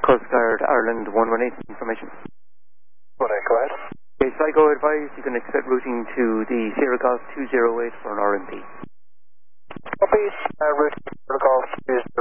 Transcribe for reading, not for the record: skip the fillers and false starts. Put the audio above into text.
Coast Guard Ireland 118 information. 1-8, go ahead. Okay, Sligo advised you can expect routing to the Sierra Golf 208 for an RMP. Copy, route Sierra Golf 208.